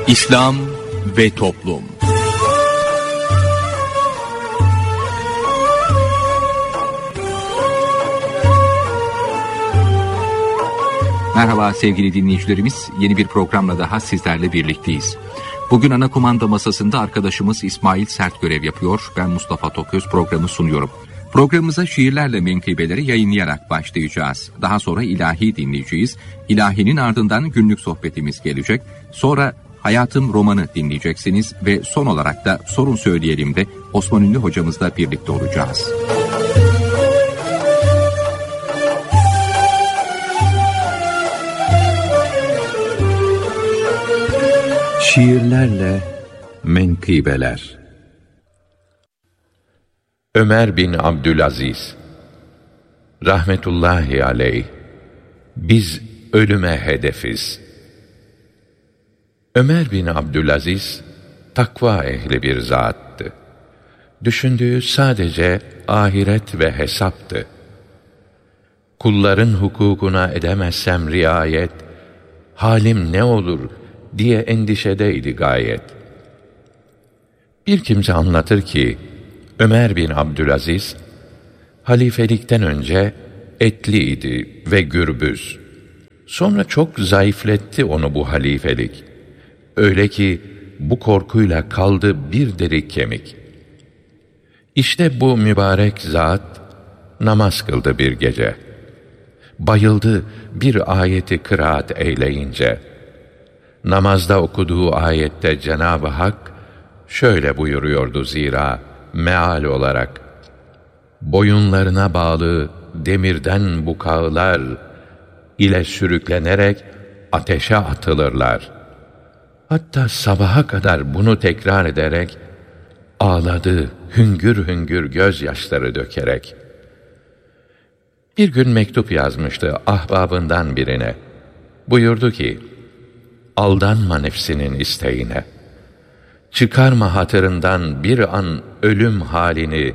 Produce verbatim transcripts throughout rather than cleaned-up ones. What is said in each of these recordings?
İslam ve Toplum. Merhaba sevgili dinleyicilerimiz, yeni bir programla daha sizlerle birlikteyiz. Bugün ana kumanda masasında arkadaşımız İsmail Sert görev yapıyor. Ben Mustafa Toköz programı sunuyorum. Programımıza şiirlerle menkıbeleri yayınlayarak başlayacağız. Daha sonra ilahi dinleyeceğiz. İlahinin ardından günlük sohbetimiz gelecek. Sonra Hayatım romanı dinleyeceksiniz ve son olarak da Sorun Söyleyelim de Osman Ünlü hocamızla birlikte olacağız. Şiirlerle menkıbeler. Ömer bin Abdülaziz rahmetullahi aleyh, biz ölüme hedefiz. Ömer bin Abdülaziz takva ehli bir zattı. Düşündüğü sadece ahiret ve hesaptı. Kulların hukukuna edemezsem riayet, halim ne olur diye endişedeydi gayet. Bir kimse anlatır ki, Ömer bin Abdülaziz, halifelikten önce etliydi ve gürbüz. Sonra çok zayıfletti onu bu halifelik. Öyle ki bu korkuyla kaldı bir deri kemik. İşte bu mübarek zat namaz kıldı bir gece. Bayıldı bir ayeti kıraat eyleyince. Namazda okuduğu ayette Cenab-ı Hak şöyle buyuruyordu zira meal olarak: boyunlarına bağlı demirden bukağılar ile sürüklenerek ateşe atılırlar. Hatta sabaha kadar bunu tekrar ederek ağladı, hüngür hüngür gözyaşları dökerek. Bir gün mektup yazmıştı ahbabından birine. Buyurdu ki, aldanma nefsinin isteğine. Çıkarma hatırından bir an ölüm halini.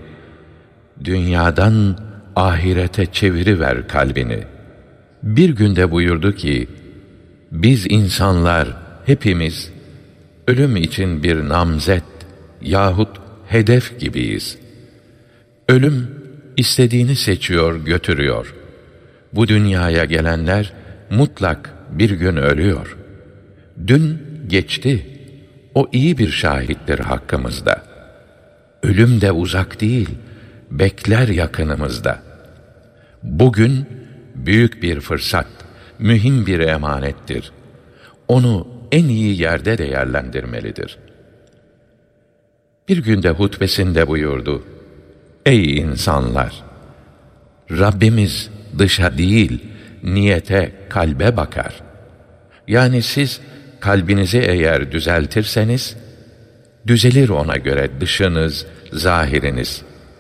Dünyadan ahirete çeviriver kalbini. Bir günde buyurdu ki, biz insanlar hepimiz ölüm için bir namzet yahut hedef gibiyiz. Ölüm istediğini seçiyor, götürüyor. Bu dünyaya gelenler mutlak bir gün ölüyor. Dün geçti. O iyi bir şahittir hakkımızda. Ölüm de uzak değil, bekler yakınımızda. Bugün büyük bir fırsat, mühim bir emanettir. Onu en iyi yerde değerlendirmelidir. Bir günde hutbesinde buyurdu: ey insanlar! Rabbimiz dışa değil, niyete, kalbe bakar. Yani siz kalbinizi eğer düzeltirseniz, düzelir ona göre dışınız, zahiriniz.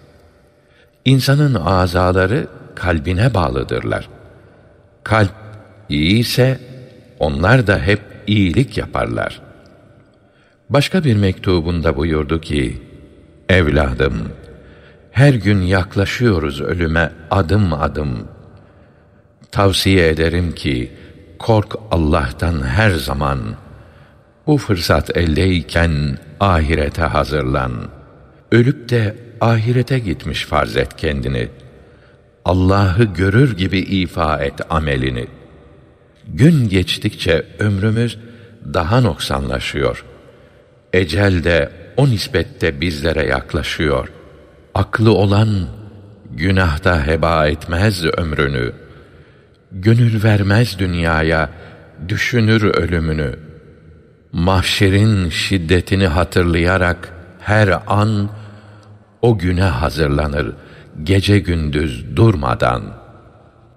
İnsanın azaları kalbine bağlıdırlar. Kalp iyi ise, onlar da hep iyilik yaparlar. Başka bir mektubunda buyurdu ki, evladım, her gün yaklaşıyoruz ölüme adım adım. Tavsiye ederim ki, kork Allah'tan her zaman. Bu fırsat eldeyken ahirete hazırlan. Ölüp de ahirete gitmiş farz et kendini. Allah'ı görür gibi ifa et amelini. Gün geçtikçe ömrümüz daha noksanlaşıyor. Ecel de o nispette bizlere yaklaşıyor. Aklı olan günahta heba etmez ömrünü. Gönül vermez dünyaya, düşünür ölümünü. Mahşerin şiddetini hatırlayarak her an o güne hazırlanır, gece gündüz durmadan.